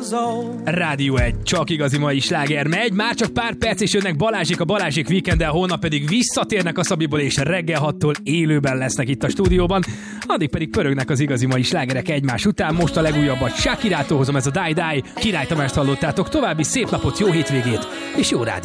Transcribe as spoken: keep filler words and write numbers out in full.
Rádió egy, csak igazi mai sláger megy, már csak pár perc és jönnek Balázsék a Balázsék Weekend-el, holnap pedig visszatérnek a Szabiból és reggel hattól élőben lesznek itt a stúdióban, addig pedig pörögnek az igazi mai slágerek egymás után. Most a legújabbat Shakirától hozom, ez a Die Die, Király Tamást hallottátok, további szép napot, jó hétvégét és jó rádió.